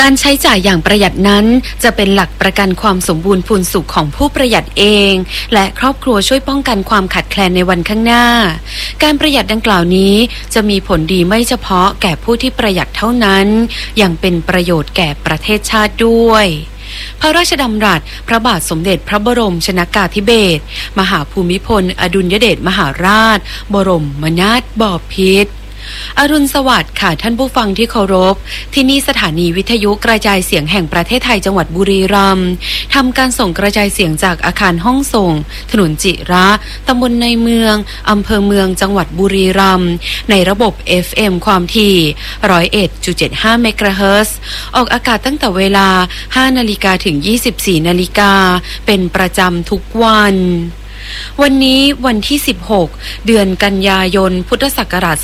การใช้จ่ายอย่างประหยัดนั้นจะเป็นหลักประกันความสมบูรณ์พูนสุขของผู้ประหยัดเองและครอบครัวช่วยป้องกันความขาดแคลนในวันข้างหน้าการประหยัดดังกล่าวนี้จะมีผลดีไม่เฉพาะแก่ผู้ที่ประหยัดเท่านั้นยังเป็นประโยชน์แก่ประเทศชาติด้วยพระราชดำรัสพระบาทสมเด็จพระบรมชนกาธิเบศรมหาภูมิพลอดุลยเดชมหาราชบรมนาถบพิตรอรุณสวัสดิ์ค่ะท่านผู้ฟังที่เคารพที่นี่สถานีวิทยุกระจายเสียงแห่งประเทศไทยจังหวัดบุรีรัมย์ทำการส่งกระจายเสียงจากอาคารห้องส่งถนนจิระตำบลในเมืองอำเภอเมืองจังหวัดบุรีรัมย์ในระบบ FM ความถี่ 101.75 เมกะเฮิรตซ์ออกอากาศตั้งแต่เวลา 5 นาฬิกาถึง 24 นาฬิกาเป็นประจำทุกวันวันที่ 16 เดือนกันยายน พุทธศักราช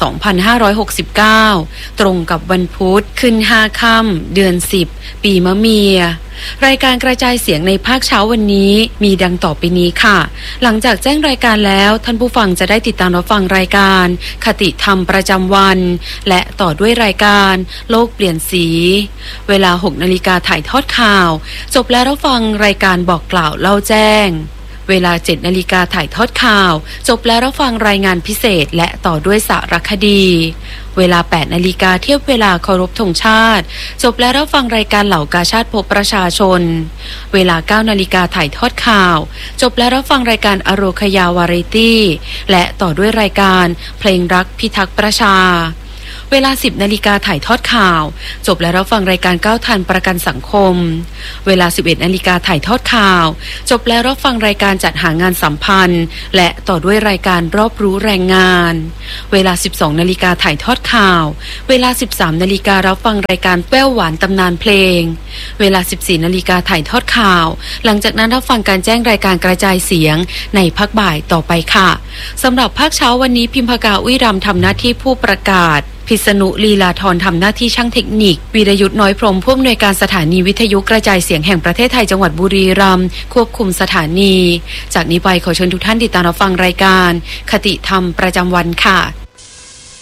2569 ตรงกับวันพุธขึ้น 5 ค่ำ เดือน 10 ปีมะเมีย รายการกระจายเสียงในภาคเช้าวันนี้มีดังต่อไปนี้ค่ะ หลังจากแจ้งรายการแล้วท่านผู้ฟังจะได้ติดตามรับฟังรายการคติธรรมประจำวัน และต่อด้วยรายการโลกเปลี่ยนสี เวลา 6 นาฬิกาถ่ายทอดข่าว จบแล้วรับฟังรายการบอกกล่าวเล่าแจ้งเวลา 7 นาฬิกาถ่ายทอดข่าวจบแล้วรับฟังรายงานพิเศษและต่อด้วยสารคดีเวลา 8 นาฬิกาเทียบเวลาเคารพธงชาติจบแล้วรับฟังรายการเหล่ากาชาติพบประชาชนเวลา 9 นาฬิกาถ่ายทอดข่าวจบแล้วรับฟังรายการอโรคยาวาไรตี้และต่อด้วยรายการเพลงรักพิทักษ์ประชาเวลา 10 นาฬิกาถ่ายทอดข่าวจบแล้วรับฟังรายการก้าวทันประกันสังคมเวลา 11 นาฬิกาถ่ายทอดข่าวจบแล้วรับฟังรายการจัดหางานสัมพันธ์และต่อด้วยรายการรอบรู้แรงงานเวลา 12 นาฬิกาถ่ายทอดข่าวเวลา 13 นาฬิการับฟังรายการแป้วหวานตำนานเพลงเวลา 14 นาฬิกาถ่ายทอดข่าวหลังจากนั้นรับฟังการแจ้งรายการกระจายเสียงในภาคบ่ายต่อไปค่ะสำหรับภาคเช้าวันนี้พิมพากาอุ้ยรำทำหน้าที่ผู้ประกาศพิษณุลีลาธรทำหน้าที่ช่างเทคนิควีรยุทธ์น้อยพรหมผู้อำนวยการสถานีวิทยุกระจายเสียงแห่งประเทศไทยจังหวัดบุรีรัมย์ควบคุมสถานีจากนี้ไปขอเชิญทุกท่านติดตามรับฟังรายการคติธรรมประจำวันค่ะ